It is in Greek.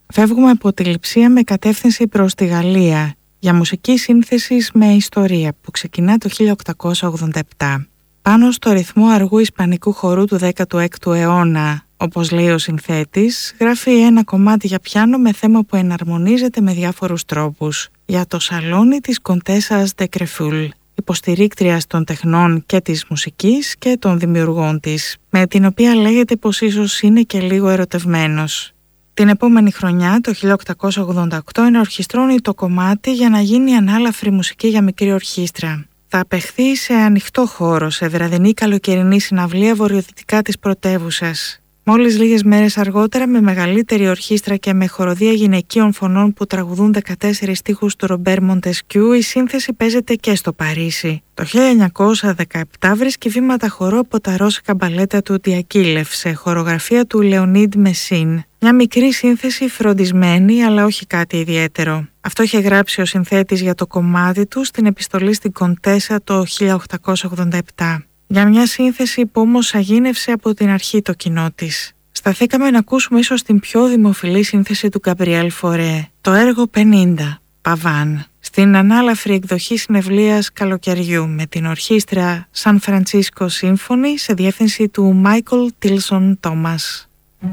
Φεύγουμε από τη Λειψία με κατεύθυνση προς τη Γαλλία για μουσική σύνθεσης με ιστορία που ξεκινά το 1887. Πάνω στο ρυθμό αργού ισπανικού χορού του 16ου αιώνα, όπως λέει ο συνθέτης, γράφει ένα κομμάτι για πιάνο με θέμα που εναρμονίζεται με διάφορους τρόπους για το σαλόνι της Κοντέσας de Creful, υποστηρίκτριας των τεχνών και της μουσικής και των δημιουργών της, με την οποία λέγεται πως ίσως είναι και λίγο ερωτευμένος. Την επόμενη χρονιά, το 1888, ενορχιστρώνει το κομμάτι για να γίνει ανάλαφρη μουσική για μικρή ορχήστρα. Θα απεχθεί σε ανοιχτό χώρο, σε βραδινή καλοκαιρινή συναυλία βορειοδυτικά της πρωτεύουσας. Μόλις λίγες μέρες αργότερα, με μεγαλύτερη ορχήστρα και με χοροδία γυναικείων φωνών που τραγουδούν 14 στίχους του Ρομπέρ Μοντεσκιού, η σύνθεση παίζεται και στο Παρίσι. Το 1917 βρίσκει βήματα χορό από τα ρώσικα μπαλέτα του Διακίλεφ σε χορογραφία του Λεωνίδ Μεσίν. Μια μικρή σύνθεση φροντισμένη, αλλά όχι κάτι ιδιαίτερο. Αυτό είχε γράψει ο συνθέτης για το κομμάτι του στην επιστολή στην Κοντέσα το 1887. Για μια σύνθεση που όμως αγίνευσε από την αρχή το κοινό της. Σταθήκαμε να ακούσουμε ίσως την πιο δημοφιλή σύνθεση του Γκαμπριέλ Φορέ, το έργο 50, Παβάν, στην ανάλαφρη εκδοχή συνευλίας καλοκαιριού με την ορχήστρα Σαν Φρανσίσκο Symphony σε διεύθυνση του Μάικλ Τίλσον Τόμας.